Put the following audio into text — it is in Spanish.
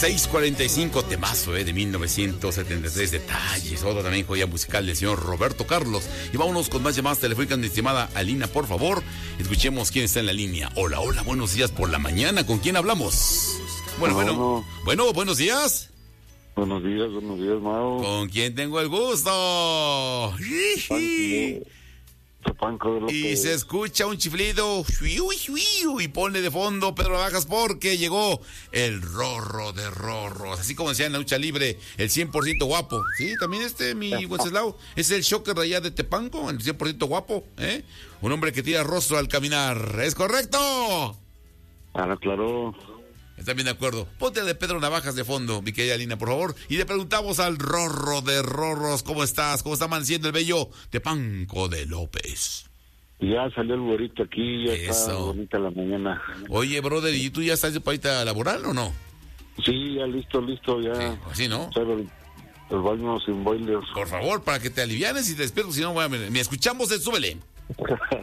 6:45, temazo, de 1973, Detalles, otra también joya musical del señor Roberto Carlos. Y vámonos con más llamadas telefónicas, mi estimada Alina, por favor. Escuchemos quién está en la línea. Hola, hola, buenos días por la mañana. ¿Con quién hablamos? Bueno, buenos días. Buenos días, Mau. ¿Con quién tengo el gusto? Tepanco de López. Y se escucha un chiflido y pone de fondo Pedro Navajas porque llegó el Rorro de Rorros, así como decía en la lucha libre, el 100% guapo. Sí, también mi Wenceslao, es el Shocker de allá de Tepanco, el 100% guapo, un hombre que tira rostro al caminar. ¿Es correcto? Claro. Están bien de acuerdo. Ponte de Pedro Navajas de fondo, mi querida Lina, por favor. Y le preguntamos al Rorro de Rorros, ¿cómo estás? ¿Cómo está amaneciendo el bello Tepanco de López? Ya salió el güerito aquí, ya Eso. está bonita la mañana. Oye, brother, ¿y tú ya estás de paita laboral o no? Sí, ya listo, ya. Sí, así, ¿no? O sea, el baño sin boilers. Por favor, para que te alivianes y te despiertes, si no, me escuchamos, súbele.